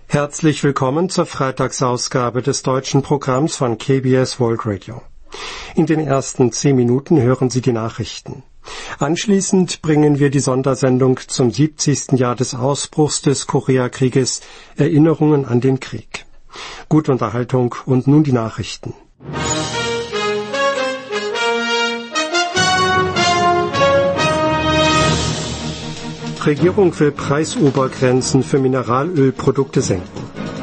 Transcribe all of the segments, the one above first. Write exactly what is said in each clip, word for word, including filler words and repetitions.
Herzlich willkommen zur Freitagsausgabe des deutschen Programms von K B S World Radio. In den ersten zehn Minuten hören Sie die Nachrichten. Anschließend bringen wir die Sondersendung zum siebzigsten Jahr des Ausbruchs des Koreakrieges, Erinnerungen an den Krieg. Gute Unterhaltung und nun die Nachrichten. Regierung will Preisobergrenzen für Mineralölprodukte senken.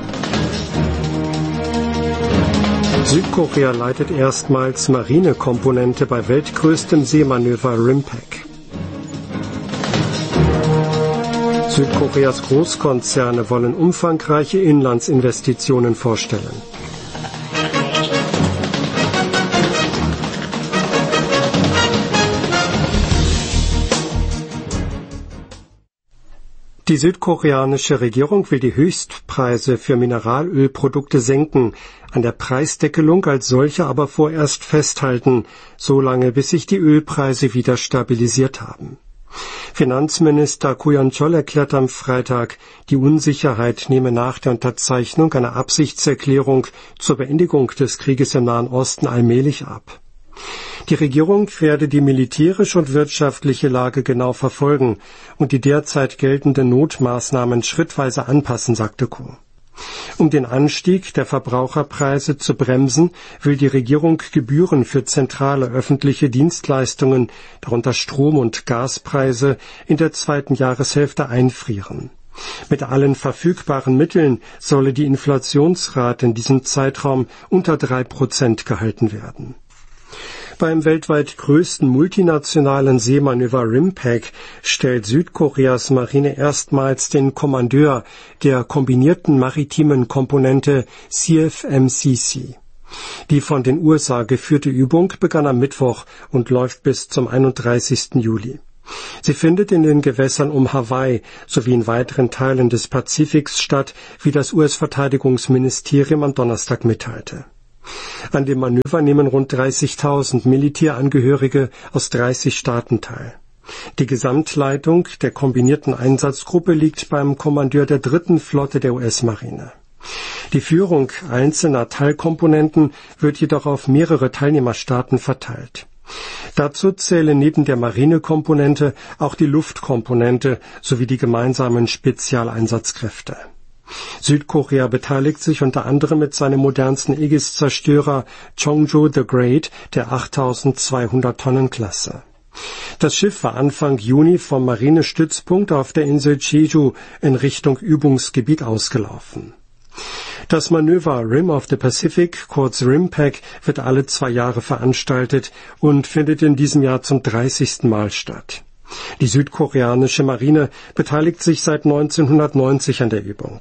Südkorea leitet erstmals Marinekomponente bei weltgrößtem Seemanöver RIMPAC. Südkoreas Großkonzerne wollen umfangreiche Inlandsinvestitionen vorstellen. Die südkoreanische Regierung will die Höchstpreise für Mineralölprodukte senken, an der Preisdeckelung als solche aber vorerst festhalten, solange bis sich die Ölpreise wieder stabilisiert haben. Finanzminister Ko Yeon-chol erklärt am Freitag, die Unsicherheit nehme nach der Unterzeichnung einer Absichtserklärung zur Beendigung des Krieges im Nahen Osten allmählich ab. Die Regierung werde die militärische und wirtschaftliche Lage genau verfolgen und die derzeit geltenden Notmaßnahmen schrittweise anpassen, sagte Ko. Um den Anstieg der Verbraucherpreise zu bremsen, will die Regierung Gebühren für zentrale öffentliche Dienstleistungen, darunter Strom- und Gaspreise, in der zweiten Jahreshälfte einfrieren. Mit allen verfügbaren Mitteln solle die Inflationsrate in diesem Zeitraum unter drei Prozent gehalten werden. Beim weltweit größten multinationalen Seemanöver RIMPAC stellt Südkoreas Marine erstmals den Kommandeur der kombinierten maritimen Komponente C F M C C. Die von den U S A geführte Übung begann am Mittwoch und läuft bis zum einunddreißigsten Juli. Sie findet in den Gewässern um Hawaii sowie in weiteren Teilen des Pazifiks statt, wie das U S-Verteidigungsministerium am Donnerstag mitteilte. An dem Manöver nehmen rund dreißigtausend Militärangehörige aus dreißig Staaten teil. Die Gesamtleitung der kombinierten Einsatzgruppe liegt beim Kommandeur der dritten Flotte der U S-Marine. Die Führung einzelner Teilkomponenten wird jedoch auf mehrere Teilnehmerstaaten verteilt. Dazu zählen neben der Marinekomponente auch die Luftkomponente sowie die gemeinsamen Spezialeinsatzkräfte. Südkorea beteiligt sich unter anderem mit seinem modernsten Aegis-Zerstörer Chongju the Great der achttausendzweihundert Tonnen Klasse. Das Schiff war Anfang Juni vom Marinestützpunkt auf der Insel Jeju in Richtung Übungsgebiet ausgelaufen. Das Manöver Rim of the Pacific, kurz RIMPAC, wird alle zwei Jahre veranstaltet und findet in diesem Jahr zum dreißigsten Mal statt. Die südkoreanische Marine beteiligt sich seit neunzehnhundertneunzig an der Übung.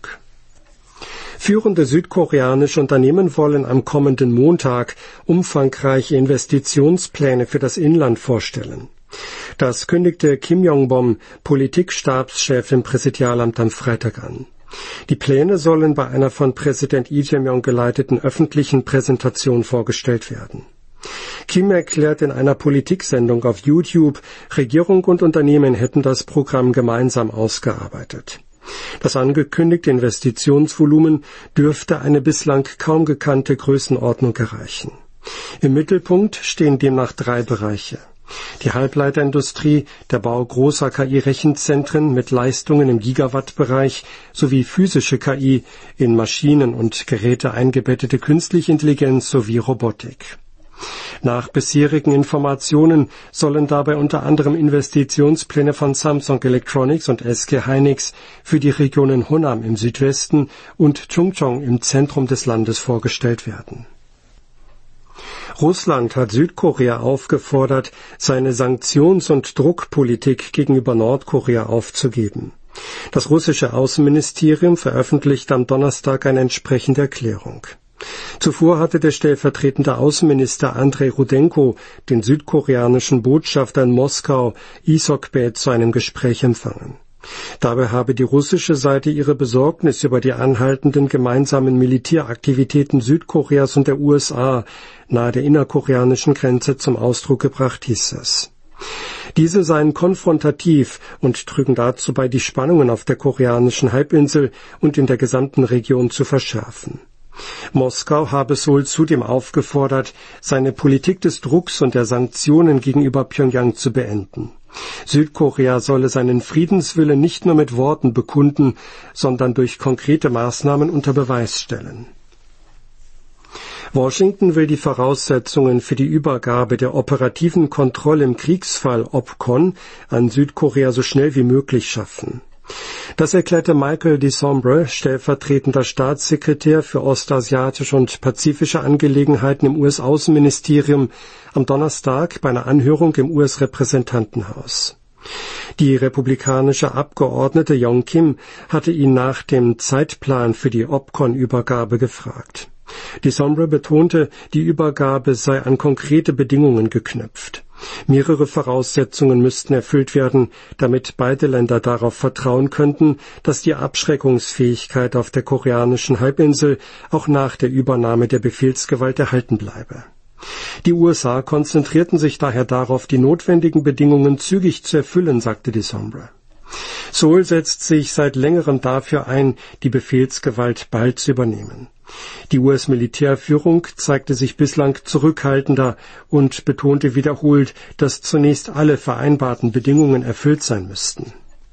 Führende südkoreanische Unternehmen wollen am kommenden Montag umfangreiche Investitionspläne für das Inland vorstellen. Das kündigte Kim Yong-bom, Politikstabschef im Präsidialamt, am Freitag an. Die Pläne sollen bei einer von Präsident Lee Jae-myung geleiteten öffentlichen Präsentation vorgestellt werden. Kim erklärt in einer Politiksendung auf YouTube, Regierung und Unternehmen hätten das Programm gemeinsam ausgearbeitet. Das angekündigte Investitionsvolumen dürfte eine bislang kaum gekannte Größenordnung erreichen. Im Mittelpunkt stehen demnach drei Bereiche: die Halbleiterindustrie, der Bau großer K I-Rechenzentren mit Leistungen im Gigawattbereich sowie physische K I, in Maschinen und Geräte eingebettete künstliche Intelligenz sowie Robotik. Nach bisherigen Informationen sollen dabei unter anderem Investitionspläne von Samsung Electronics und S K Hynix für die Regionen Honam im Südwesten und Chungcheong im Zentrum des Landes vorgestellt werden. Russland hat Südkorea aufgefordert, seine Sanktions- und Druckpolitik gegenüber Nordkorea aufzugeben. Das russische Außenministerium veröffentlicht am Donnerstag eine entsprechende Erklärung. Zuvor hatte der stellvertretende Außenminister Andrei Rudenko den südkoreanischen Botschafter in Moskau, Lee Sok-bae, zu einem Gespräch empfangen. Dabei habe die russische Seite ihre Besorgnis über die anhaltenden gemeinsamen Militäraktivitäten Südkoreas und der U S A nahe der innerkoreanischen Grenze zum Ausdruck gebracht, hieß es. Diese seien konfrontativ und trügen dazu bei, die Spannungen auf der koreanischen Halbinsel und in der gesamten Region zu verschärfen. Moskau habe Seoul zudem aufgefordert, seine Politik des Drucks und der Sanktionen gegenüber Pyongyang zu beenden. Südkorea solle seinen Friedenswillen nicht nur mit Worten bekunden, sondern durch konkrete Maßnahmen unter Beweis stellen. Washington will die Voraussetzungen für die Übergabe der operativen Kontrolle im Kriegsfall O P C O N an Südkorea so schnell wie möglich schaffen. Das erklärte Michael Desambre, stellvertretender Staatssekretär für ostasiatische und pazifische Angelegenheiten im U S-Außenministerium, am Donnerstag bei einer Anhörung im U S-Repräsentantenhaus. Die republikanische Abgeordnete Young Kim hatte ihn nach dem Zeitplan für die O P C O N-Übergabe gefragt. Desambre betonte, die Übergabe sei an konkrete Bedingungen geknüpft. Mehrere Voraussetzungen müssten erfüllt werden, damit beide Länder darauf vertrauen könnten, dass die Abschreckungsfähigkeit auf der koreanischen Halbinsel auch nach der Übernahme der Befehlsgewalt erhalten bleibe. Die U S A konzentrierten sich daher darauf, die notwendigen Bedingungen zügig zu erfüllen, sagte Desambre. Seoul setzt sich seit längerem dafür ein, die Befehlsgewalt bald zu übernehmen. Die U S-Militärführung zeigte sich bislang zurückhaltender und betonte wiederholt, dass zunächst alle vereinbarten Bedingungen erfüllt sein müssten.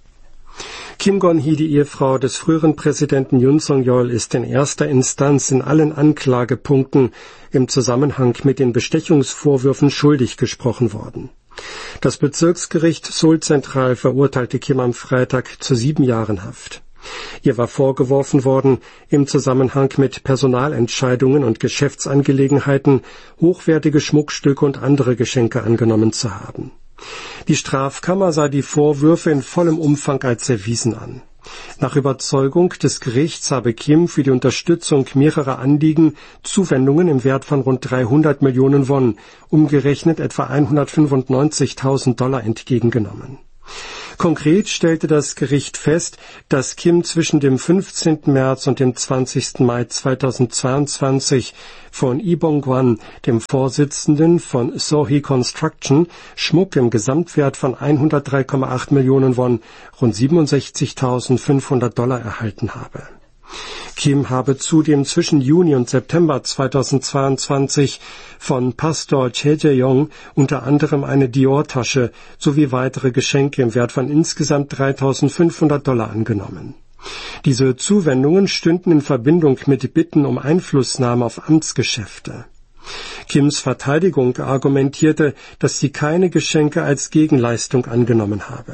Kim Gon-hee, die Ehefrau des früheren Präsidenten Yoon Song-yeol, ist in erster Instanz in allen Anklagepunkten im Zusammenhang mit den Bestechungsvorwürfen schuldig gesprochen worden. Das Bezirksgericht Seoul Zentral verurteilte Kim am Freitag zu sieben Jahren Haft. Ihr war vorgeworfen worden, im Zusammenhang mit Personalentscheidungen und Geschäftsangelegenheiten hochwertige Schmuckstücke und andere Geschenke angenommen zu haben. Die Strafkammer sah die Vorwürfe in vollem Umfang als erwiesen an. Nach Überzeugung des Gerichts habe Kim für die Unterstützung mehrerer Anliegen Zuwendungen im Wert von rund dreihundert Millionen Won, umgerechnet etwa hundertfünfundneunzigtausend Dollar entgegengenommen. Konkret stellte das Gericht fest, dass Kim zwischen dem fünfzehnten März und dem zwanzigsten Mai zweitausendzweiundzwanzig von Lee Bong-kwan, dem Vorsitzenden von Sohee Construction, Schmuck im Gesamtwert von hundertdrei Komma acht Millionen Won, rund siebenundsechzigtausendfünfhundert Dollar erhalten habe. Kim habe zudem zwischen Juni und September zweitausendzweiundzwanzig von Pastor Che Jae-yong unter anderem eine Dior-Tasche sowie weitere Geschenke im Wert von insgesamt dreitausendfünfhundert Dollar angenommen. Diese Zuwendungen stünden in Verbindung mit Bitten um Einflussnahme auf Amtsgeschäfte. Kims Verteidigung argumentierte, dass sie keine Geschenke als Gegenleistung angenommen habe.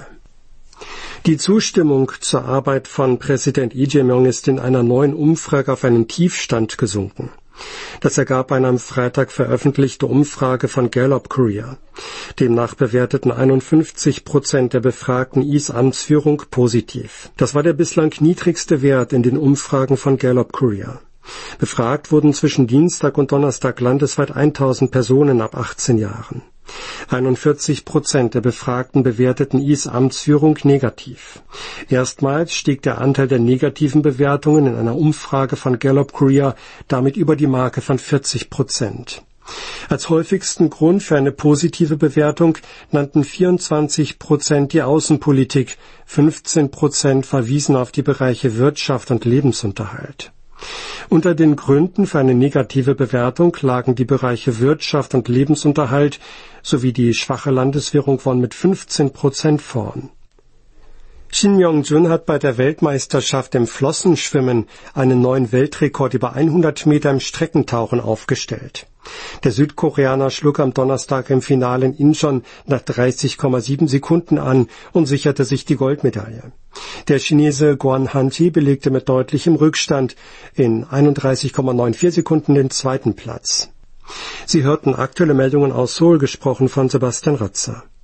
Die Zustimmung zur Arbeit von Präsident Lee Jae-myung ist in einer neuen Umfrage auf einen Tiefstand gesunken. Das ergab eine am Freitag veröffentlichte Umfrage von Gallup Korea. Demnach bewerteten einundfünfzig Prozent der Befragten Lees Amtsführung positiv. Das war der bislang niedrigste Wert in den Umfragen von Gallup Korea. Befragt wurden zwischen Dienstag und Donnerstag landesweit tausend Personen ab achtzehn Jahren. einundvierzig Prozent der Befragten bewerteten Lees Amtsführung negativ. Erstmals stieg der Anteil der negativen Bewertungen in einer Umfrage von Gallup Korea damit über die Marke von vierzig Prozent. Als häufigsten Grund für eine positive Bewertung nannten vierundzwanzig Prozent die Außenpolitik, fünfzehn Prozent verwiesen auf die Bereiche Wirtschaft und Lebensunterhalt. Unter den Gründen für eine negative Bewertung lagen die Bereiche Wirtschaft und Lebensunterhalt sowie die schwache Landeswährung Won mit fünfzehn Prozent vorn. Shin Myung-jun hat bei der Weltmeisterschaft im Flossenschwimmen einen neuen Weltrekord über hundert Meter im Streckentauchen aufgestellt. Der Südkoreaner schlug am Donnerstag im Finale in Incheon nach dreißig Komma sieben Sekunden an und sicherte sich die Goldmedaille. Der Chinese Guan Hanji belegte mit deutlichem Rückstand in einunddreißig Komma vierundneunzig Sekunden den zweiten Platz. Sie hörten aktuelle Meldungen aus Seoul, gesprochen von Sebastian Ratzer.